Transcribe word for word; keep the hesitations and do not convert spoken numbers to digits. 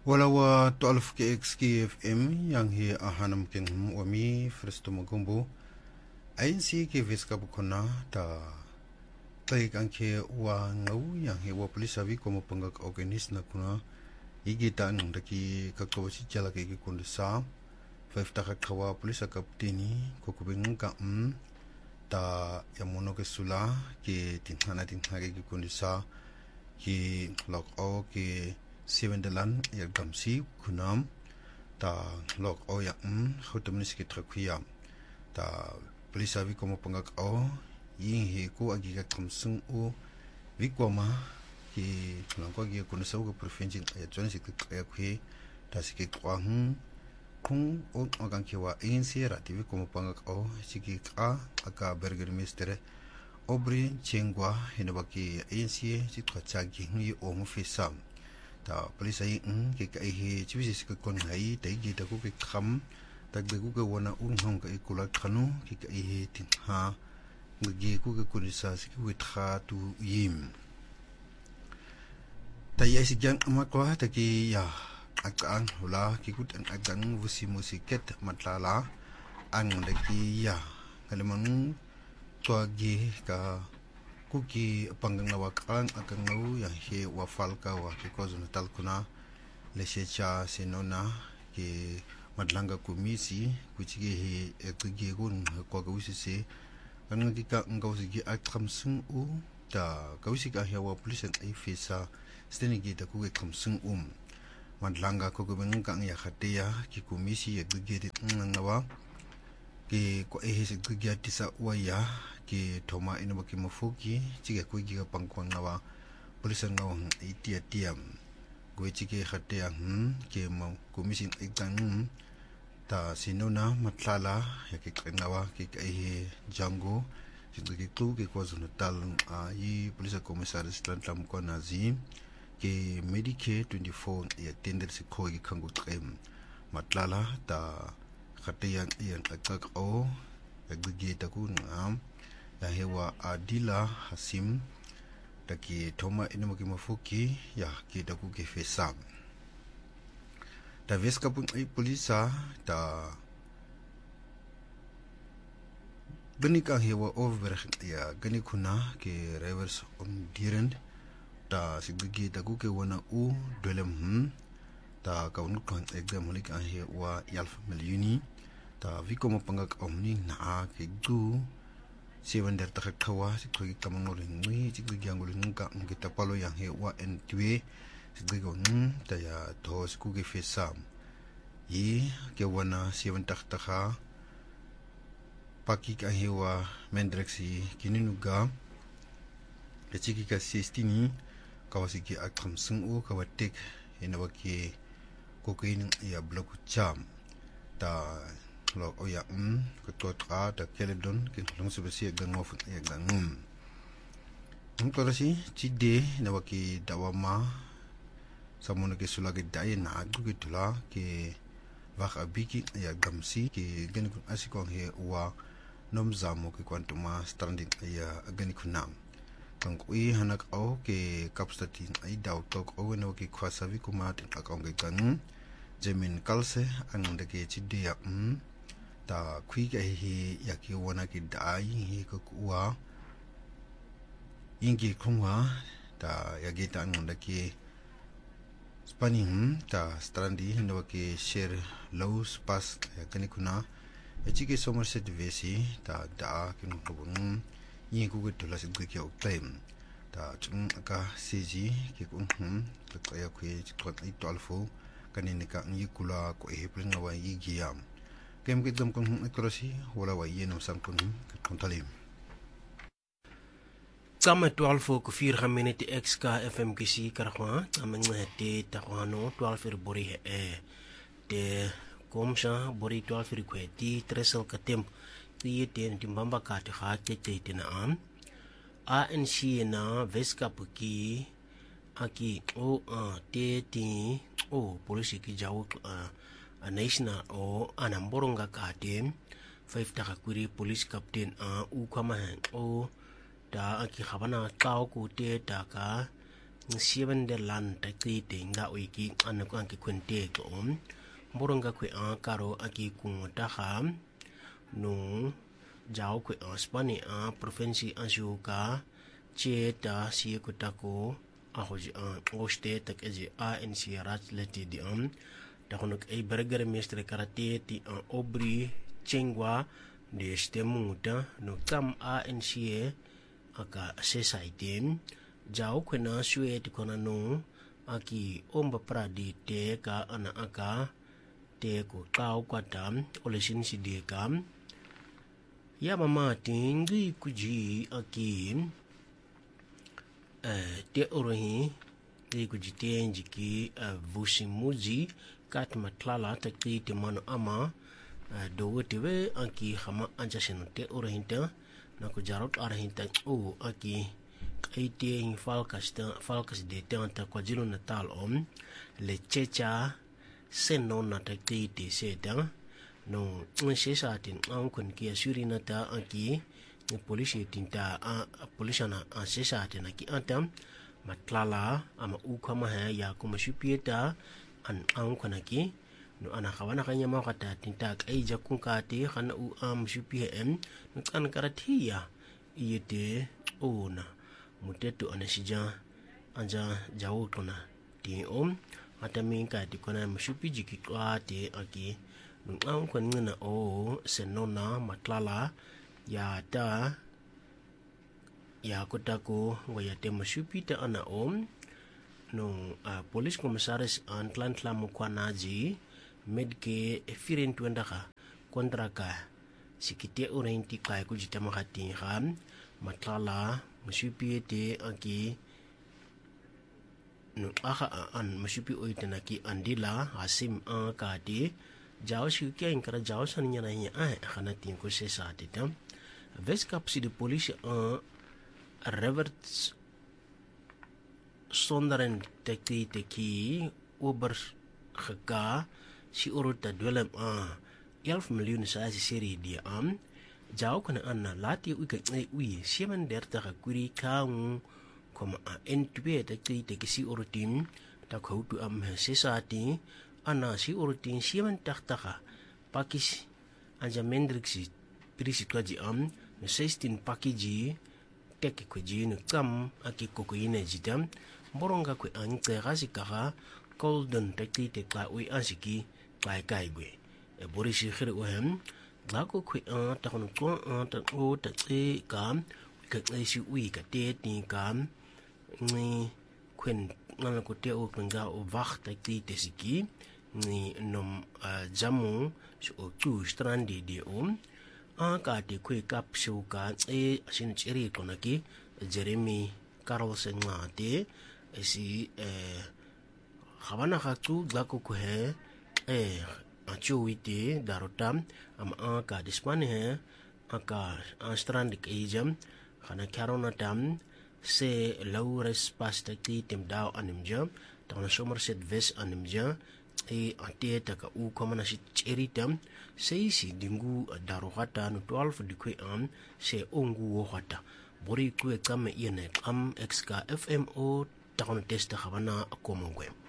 Wala wa twelve K X K F M yang hi ahanam king wami Fristo Magumbo ayin si ke viska bukona ta taik angke wa ngau yang hi wa police avi como pangak organis na kuna igita nang daki kakawasi jala ke ki kundisa five taka kawa police kapteni kokubeng ka um ta yamono ke sula ke tinhana tinhage ki kundisa ki lok o ke seven dalan ya gamsi kunam ta lok o ya um khotamnis ki trakhiya ta police avi como pangak o yin he ko agi ka kamsung o vikoma ki langko gi kundisa ko province ya jona sik ya khe ta sik kwang kung o agang ki wa agency ra tv como pangak o siki ka aka burgermeister Obri Chengwa hinabaki agency sik khacha gi ngi o mu fisa ta police ai ng ke kai he chibisi sik kon hai tai gi ta ko ke kham tak de ku ke wana ung hong ka ikula khanu ki kai he tin ha ngi ku ke kunisa sik wit kha tu yim ta ya sik jang ma ko ta ki ya akan hula ki kut an akan vusi musiket matlala ang de ki ya kalaman to gi ka kuki panggang nawakan akan ngau yang he wafalka wa ki ko zona talkuna lesecha senona ki madlanga komisi kuchi he ekgi gun ko ga usise kan ngi ka ngau sigi akram sung u ta kausi ka he wa police ai fesa steni gi ta ku ke kamsung um madlanga ko go beng kang ya khatia ki komisi ekgi de ngawa ki ko e hesi gya tisa waya ki thoma ina baki mafuki chige ko gi ka pangkwang nawa police ngawang itia tiam go chige khatia hm ki mo komisi ekang ta sinona matlala ya ki ngawa ki ai jango chige tu ki ko zona tal a yi police commissaire slantam ko nazi ki medicare twenty-four ya tender se ko gi kangu trem matlala ta khatia yang akak o aggi ta ku ngam ya hewa adila hasim taki thoma ina maki mafuki ya ki ta ku ke fesam ta veska pun ai polisa ta benika hewa over ya gani kuna ke rivers on dirend ta siggi ta ku ke wana u dolem hm ta kaunu kan exam holik a he wa yalf milyuni ta viko mapangak omni na ke du seven der ta khawa si khogi kamangol ngi chi gi angol ngka ngita palo yang he wa en twe si gi gon ta ya to sku ge fesam yi ke wana seven ta ta kha paki ka he wa mendrexi kininuga ke chi gi ka sistini kawasiki akam sung u kawatik ina waki kokain ya blok cham ta lo oya um ko to tra ta keledon kin long subesi gang of ya gang um ko rasi chide na waki dawama samona ke sulage dai na gu ke tula ke wax abiki ya gamsi ke gen ko asiko he wa nom zamo ke kwantuma stranding ya gani kunam kang kui hanak au ke kapstatin ai daw tok o no ke khwasavi kumat akong ke kan jemin kalse ang de ke chide ya um ta kui ke hi ya ki wona ki dai hi ko kuwa ingi khungwa ta ya ge ta ang de ke spaning ta strandi no ke share lows pas ya kani kuna e chi ke somerset vesi ta da kin ko bun yin ku ke la sig ke ok time ta chung aka cg ke kun hm ta ya ku e to ai to alfo kanin ka ngi kula ko e prin wa yi giam kem ke dum kun ekrosi wala wa yin sam kun kun talim Sama twelve ko vier minute X K F M kisi karwa amang te takwano twelve ir bori e te komsha bori twelve ir kweti tresel katem ti ten timbamba ka te ha te te na am a n c na veska puki aki o a te ti o polisi ki jaw a national o anamboronga ka tem five taka kwiri police captain a u kama o ta aki khabana tao ku te ta ka seven de land ta kite nga wiki an ko anki kwente ko om boronga kwe an karo aki kunta ha no jao kwe an spani a provinsi anjuka che ta si ko tako a hoji an oste tak eji a n c rat leti di am ta kono e burger mestre karate ti an obri chengwa de stemuta no kam a n c aka society jao kwena shue ti kona no aki omba pradi te ka ana aka te ko tau kwatam olesin si de kam ya mama tingi kuji aki eh te orohi te kuji tenji ki vusimuji kat matlala te ki te mano ama do te we aki khama anja seno te orohinta na ko jarot arahinta o aki kaite in falkas ta falkas de tanta KwaZulu Natal om le checha seno na ta kite seta no nse sa tin an kun ki asuri na ta aki ni polisi tinta a polisana a sesa tin aki antam matlala ama u kama ha ya kuma shupieta an an kun aki no ana khawana kanya ma kata tinta ai jakun ka te khana u am shupi em no kan karathia iyete ona mutetu anasija anja jawo tona ti om atamin ka ti kona mshupi jiki kwate aki nang kon ngana o senona matlala ya ta ya kotako wayate mshupi ta ana om no uh, police commissaris antlan tlamu kwanaji medke firin twendaka kontraka sikite orenti kai kujita makati ham matlala mshupi te aki no aha an mshupi oitenaki andila asim an kati jao shukia inkara jao sanya na nya ah khana tin ko se sa titam veskap si de police an reverts sonderen tekti teki ober geka si urut dwelem a elf miljoen sa si serie die am jao kana anna lati u ka ui seven derta ka kuri kaung koma a entwe tekti teki si urutin ta khautu am se sa ti ana si urutin seven takta pakis anja mendrixi prisi twaji am no sixteen pakiji teki kuji no kam aki kokoine jitam boronga ku ante gasika golden tekti te kla ui ansiki kai kai gwe e borisi khire ohem glako ku a ta kono ko a ta o ta tse kam ka si ui ka te ti kam ni kwen ngala ko te o kwenga o wacht tekti te siki ni nom jamu so tu strandi di om a ka te ku kap shu ka e asin chiri konaki Jeremy Carlson ngate esi eh khabana khatu glako ko he eh achuite darotam am aka dispane he aka astrandik ejam khana karona tam se laures pastakti tim daw animja tawna somerset ves animja e ateta ka u komana si cheritam se si dingu darogata no twelve dikwe am se ongu wohata bori ku kame yene am xk fmo takon testa khabana komongwe